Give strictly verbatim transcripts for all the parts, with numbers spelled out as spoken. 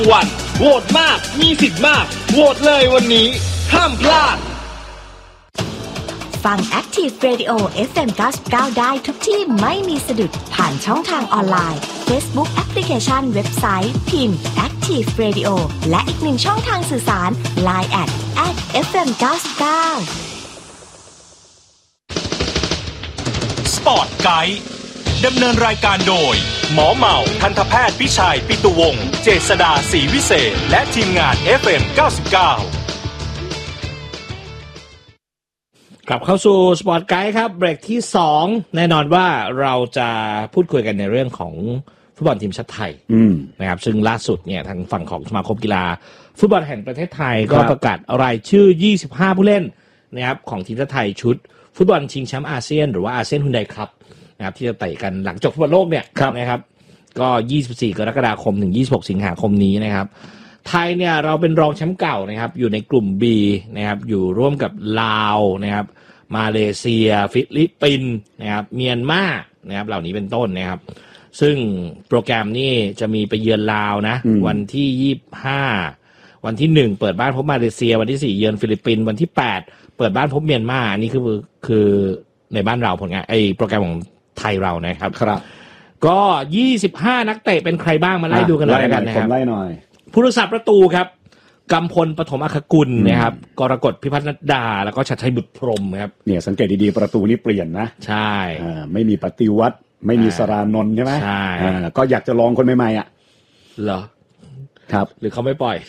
วันโหวตมากมีสิทธิ์มากโหวตเลยวันนี้ห้ามพลาดฟัง Active Radio เอฟ เอ็ม เก้าสิบเก้าได้ทุกที่ไม่มีสะดุดผ่านช่องทางออนไลน์ Facebook แอปพลิเคชันเว็บไซต์พิมพ์ Active Radio และอีกหนึ่งช่องทางสื่อสาร ไลน์ แอท แอท เอฟ เอ็ม เก้าสิบเก้าสปอร์ตไกด์ดำเนินรายการโดยหมอเหมาทันตแพทย์พิชัยปิตุวงศ์เจษฎาศรีวิเศษและทีมงาน เอฟ เอ็ม เก้าสิบเก้ากลับเข้าสู่สปอร์ตไกด์ครับเบรกที่สองแน่นอนว่าเราจะพูดคุยกันในเรื่องของฟุตบอลทีมชาติไทยนะครับซึ่งล่าสุดเนี่ยทางฝั่งของสมาคมกีฬาฟุตบอลแห่งประเทศไทยก็ประกาศรายชื่อยี่สิบห้าผู้เล่นนะครับของทีมชาติไทยชุดฟุตบอลชิงแชมป์อาเซียนหรือว่าอาเซียนฮุนไดครับนะครับที่จะเตะกันหลังจบฟุตบอลโลกเนี่ยนะครับก็ยี่สิบสี่กรกฎาคมถึงยี่สิบหกสิงหาคมนี้นะครับไทยเนี่ยเราเป็นรองแชมป์เก่านะครับอยู่ในกลุ่ม B นะครับอยู่ร่วมกับลาวนะครับมาเลเซียฟิลิปปินส์นะครับเมียนมานะครับเหล่านี้เป็นต้นนะครับซึ่งโปรแกรมนี่จะมีไปเยือนลาวนะวันที่ยี่สิบห้าวันที่หนึ่งเปิดบ้านพบมาเลเซียวันที่สี่เยือนฟิลิปปินส์วันที่แปดเปิดบ้านพบเมียนมาอันนี้คือคือในบ้านเราผลงานไอ้โปรแกรมของไทยเรานะครับครับก็ยี่สิบห้านักเตะเป็นใครบ้างมาไล่ดูกันหน่อยกันนะครับไล่หน่อยผู้รักษาประตูครับกำพลปฐมอัครกุลนะครับกรกฎพิพัฒนดาแล้วก็ชัดชัยบุตรพรหมครับเนี่ยสังเกตดีๆประตูนี้เปลี่ยนนะใช่อ่าไม่มีปฏิวัติไม่มีสรานนท์ใช่ไหมใช่อ่าก็อยากจะลองคนใหม่ๆอ่ะเหรอครับหรือเขาไม่ปล่อย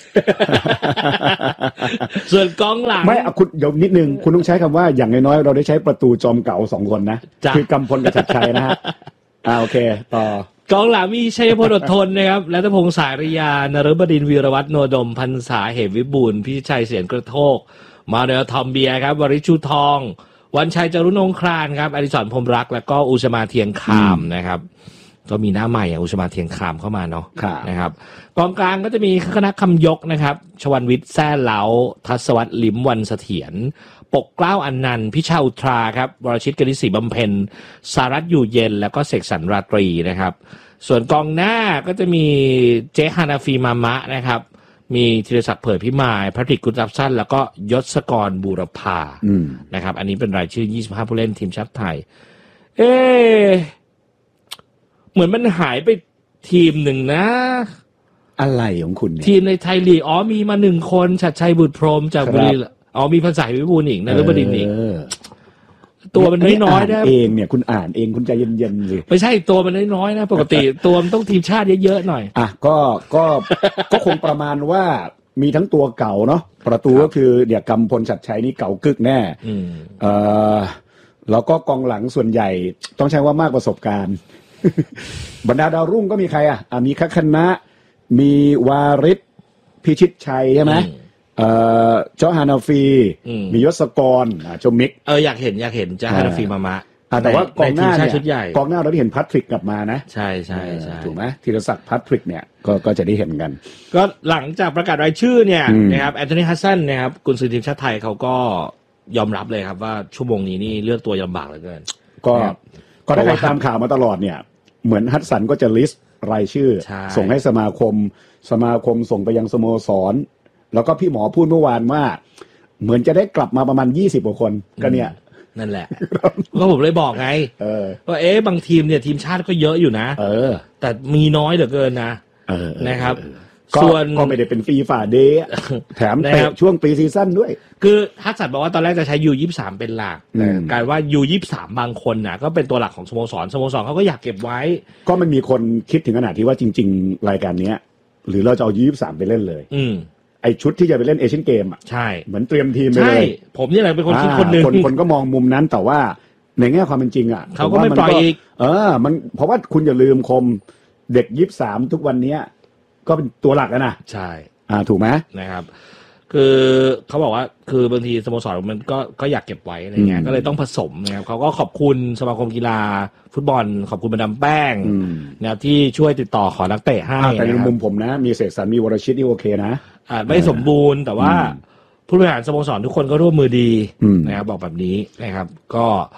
ส่วนกองหลังไม่เอาคุณเดี๋ยวนิดนึงคุณต้องใช้คำว่าอย่างน้อยๆเราได้ใช้ประตูจอมเก่าสองคนนะคือกำพลกับชัดชัยนะฮะอ่าโอเคต่อกองหลังมีชัยพลอดทนนะครับและตพงษ์สายริยานฤบดินทร์วีรวัฒน์โนดมพันษาเหมวิบูลย์พิชัยเสียนกระโทกมาเนลทอมเบียครับวริชูทองวันชัยจารุนงครานครับอดิศรพรหมรักแล้วก็อุชมาเทียนคามนะครับก็มีหน้าใหม่อย่างอุชมาเทียนคามเข้ามาเนาะนะครับกองกลางก็จะมีคณะคำยกนะครับชวันวิทย์แซ่เหลาทัศวัฒน์ลิ้มวันเสถียรปกเกล้าอันนันต์พิชาอุทราครับวรชิตกฤษศรีบำเพ็ญสารัตน์อยู่เย็นแล้วก็เสกสรรราตรีนะครับส่วนกองหน้าก็จะมีเจฮานาฟีมามะนะครับมีธีรศักดิ์เผยพิมายแพทริกกุตับสั้นแล้วก็ยศกรบูรพานะครับอันนี้เป็นรายชื่อยี่สิบห้าผู้เล่นทีมชาติไทยเอ๊ะเหมือนมันหายไปทีมหนึ่งนะอะไรของคุณเนี่ยทีมในไทยลีกอ๋อมีมาหนึ่งคนชัดชัยบุตรพรหมจากบุรีอ๋อมีภาษาวิบูลย์อีกนฤบดินทร์อีกตัวมันน้อยๆนะเองเนี่ยคุณอ่านเองคุณใจเย็นๆสิไม่ใช่ตัวมันน้อยๆนะปกติตัวมันต้องทีมชาติเยอะๆหน่อยอ่ะก็ก็ก็คงประมาณว่ามีทั้งตัวเก่าเนาะประตูก็คือเดี๋ยวกำพลชัดชัยนี่เก่ากึกแน่เอ่อแล้วก็กองหลังส่วนใหญ่ต้องใช้ว่ามากประสบการณ์บรรดาดาวรุ่งก็มีใครอ่ะอ่ะมีคัคคณะมีวาริศพิชิตชัยใช่ไหมเอ่อเจ้าฮานาฟีมียศกรอ่าโจมิกเอออยากเห็นอยากเห็นเจ้าฮานาฟีมามะแต่ว่ากองหน้าเนี่ยกองหน้าเราได้เห็นพัทริกกลับมานะใช่ใช่ใช่ถูกไหมธีรศักดิ์พัทริกเนี่ยก็ก็จะได้เห็นกันก็หลังจากประกาศรายชื่อเนี่ยนะครับแอนโทนีฮัสซันนะครับกุนซือทีมชาติไทยเขาก็ยอมรับเลยครับว่าชั่วโมงนี้นี่เลือกตัวลำบากเหลือเกินก็ก็ถ้าใครตามข่าวมาตลอดเนี่ยเหมือนฮัสซันก็จะลิสต์รายชื่อส่งให้สมาคมสมาคมส่งไปยังสโมสรแล้วก็พี่หมอพูดเมื่อวานว่าเหมือนจะได้กลับมาประมาณยี่สิบกว่าคนก็เนี่ยนั่นแหละก็ผมเลยบอกไงว่าเอ๊ะบางทีมเนี่ยทีมชาติก็เยอะอยู่นะเออแต่มีน้อยเหลือเกินนะนะครับส่วนก็ไม่ได้เป็นฟรีฝ่าเดย์แถมเตะช่วงปีซีซั่นด้วยคือฮัสซันบอกว่าตอนแรกจะใช้ ยู ยี่สิบสาม เป็นหลักแต่กลายว่า ยู ยี่สิบสาม บางคนน่ะก็เป็นตัวหลักของสโมสรสโมสรเขาก็อยากเก็บไว้ก็มันมีคนคิดถึงขนาดที่ว่าจริงๆรายการนี้หรือเราจะเอา ยู ยี่สิบสาม ไปเล่นเลยอืมไอชุดที่จะไปเล่นเอเชียนเกมอ่ะใช่เหมือนเตรียมทีมไปเลยใช่ผมนี่แหละเป็นคนคิดคนนึงคนคนก็มองมุมนั้นแต่ว่าในแง่ความเป็นจริงอ่ะเขาก็ไม่ปล่อยอีกเออมันเพราะว่าคุณอย่าลืมคมเด็กยี่สิบสามทุกวันนี้ก็เป็นตัวหลักแล้วนะใช่อ่าถูกไหมนะครับคือเขาบอกว่าคือบางทีสโมสรมันก็ก็อยากเก็บไว้อะไรเงี้ยก็เลยต้องผสมนะครับเขาก็ขอบคุณสมาคมกีฬาฟุตบอลขอบคุณมาดามแป้งนะครับที่ช่วยติดต่อขอนักเตะให้แต่ในมุมผมนะมีเสกสรรมีวรชิตที่โอเคนะอ่าไม่สมบูรณ์แต่ว่าผู้บริหารสโมสรทุกคนก็ร่วมมือดีนะครับบอกแบบนี้นะครับก็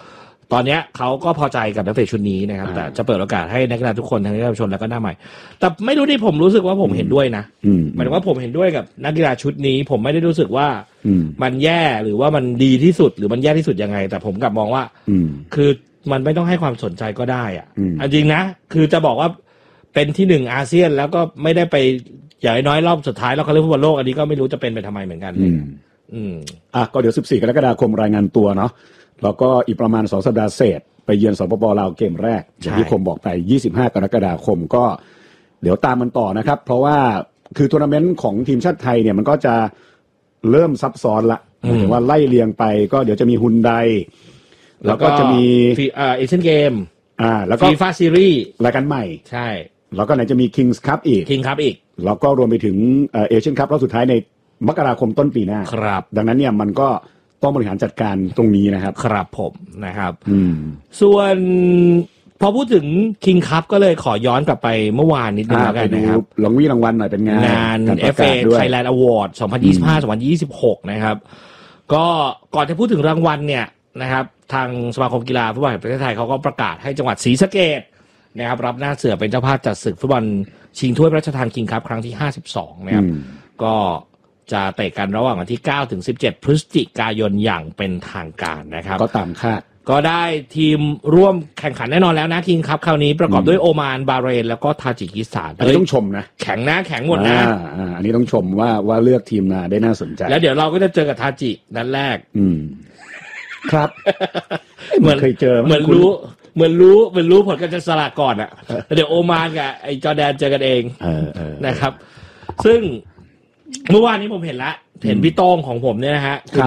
ตอนเนี้ยเขาก็พอใจกับนักเตะชุดนี้นะครับแต่จะเปิดโอกาสให้นักกีฬาทุกคนทั้งนักเยาวชนแล้วก็หน้าใหม่แต่ไม่รู้ที่ผมรู้สึกว่าผมเห็นด้วยนะหมายถึงว่าผมเห็นด้วยกับนักกีฬาชุดนี้ผมไม่ได้รู้สึกว่ามันแย่หรือว่ามันดีที่สุดหรือมันแย่ที่สุดยังไงแต่ผมกลับมองว่าคือมันไม่ต้องให้ความสนใจก็ได้อ่ะจริงนะคือจะบอกว่าเป็นที่หนึ่งอาเซียนแล้วก็ไม่ได้ไปอย่างน้อยรอบสุดท้ายแล้วเขาเล่นฟุตบอลโลกอันนี้ก็ไม่รู้จะเป็นไปทำไมเหมือนกันเลยอืมอ่ะก็เดี๋ยวสิบสี่กรกฎาคมรายงานตัวเนาะแล้วก็อีกประมาณสองสัปดาห์เศษไปเยือนสปปลาวเกมแรกอย่างที่ผมบอกไปยี่สิบห้ากรกฎาคมก็เดี๋ยวตามมันต่อนะครับเพราะว่าคือทัวร์นาเมนต์ของทีมชาติไทยเนี่ยมันก็จะเริ่มซับซ้อนละหมายถึงว่าไล่เรียงไปก็เดี๋ยวจะมีฮุนไดแล้วก็จะมีเอ่อเอเชียนเกมอ่าแล้วก็ฟีฟ่าซีรีส์รายการใหม่ใช่แล้วก็ไหนจะมีคิงส์คัพอีกคิงส์คัพอีกแล้วก็รวมไปถึงเอ่อเอเชียนคัพรอบสุดท้ายในมกราคมต้นปีหน้าครับดังนั้นเนี่ยมันก็ต้องบริหารจัดการตรงนี้นะครับครับผมนะครับส่วนพอพูดถึงคิงส์คัพก็เลยขอย้อนกลับไปเมื่อวานนิดนึงแล้วกันนะครับรางวีรางวัลหน่อยเป็นงานงาน เอฟ เอ Thailand Award สองพันยี่สิบห้า สองพันยี่สิบหกนะครับก็ก่อนจะพูดถึงรางวัลเนี่ยนะครับทางสมาคมกีฬาฟุตบอลแห่งประเทศไทยเขาก็ประกาศให้จังหวัดศรีสะเกษนะครับรับหน้าเสือเป็นเจ้าภาพจัดศึกฟุตบอลชิงถ้วยพระราชทานคิงส์คัพครั้งที่ห้าสิบสองนะครับก็จะเตะกันระหว่างวันที่เก้าถึงสิบเจ็ดพฤศจิกายนอย่างเป็นทางการนะครับก็ตามคาดก็ได้ทีมร่วมแข่งขันแน่นอนแล้วนะคิงส์คัพคราวนี้ประกอบด้วยโอมานบาห์เรนแล้วก็ทาจิกิสถานอันนี้ต้องชมนะแข็งนะแข็งหมดนะอ่าอันนี้ต้องชมว่าว่าเลือกทีมมาได้น่าสนใจแล้วเดี๋ยวเราก็จะเจอกับทาจินัดแรกอืมครับเหมือนเคยเจอเหมือนรู้เหมือนรู้เหมือนรู้ผลการจับสลากก่อนอ่ะเดี๋ยวโอมานกับไอ้จอร์แดนเจอกันเองนะครับซึ่งเมื่อวานนี้ผมเห็นละเห็นพี่โต้งของผมเนี่ยนะฮะ